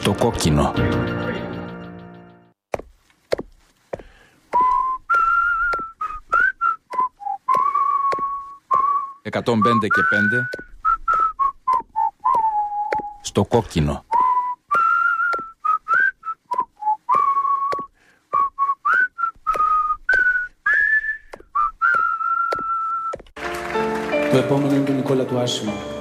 Στο κόκκινο. «105 και 5» στο κόκκινο. Το επόμενο είναι του Νικόλα του Άσημου.